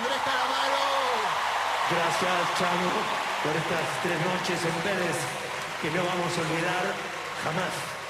Andrés Calamaro. Gracias, Chano, por estas 3 noches en Vélez que no vamos a olvidar jamás.